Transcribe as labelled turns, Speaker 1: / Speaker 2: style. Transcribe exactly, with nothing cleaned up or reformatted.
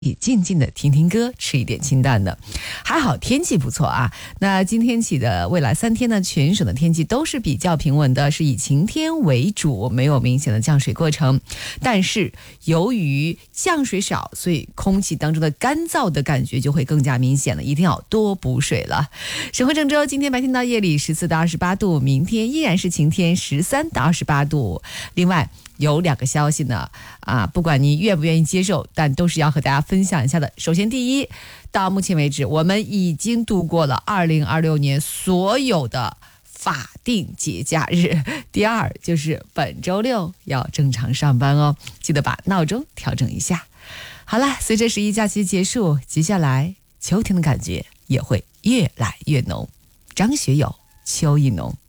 Speaker 1: 也静静的听听歌，吃一点清淡的。还好天气不错啊。那今天起的未来三天呢，全省的天气都是比较平稳的，是以晴天为主，没有明显的降水过程。但是由于降水少，所以空气当中的干燥的感觉就会更加明显了，一定要多补水了。省会郑州今天白天到夜里十四到二十八度，明天依然是晴天，十三到二十八度。另外有两个消息呢，啊，不管你愿不愿意接受，但都是要和大家分享一下的。首先，第一，到目前为止，我们已经度过了二零二六年所有的法定节假日。第二，就是本周六要正常上班哦，记得把闹钟调整一下。好了，随着十一假期结束，接下来秋天的感觉也会越来越浓。张学友，秋意浓。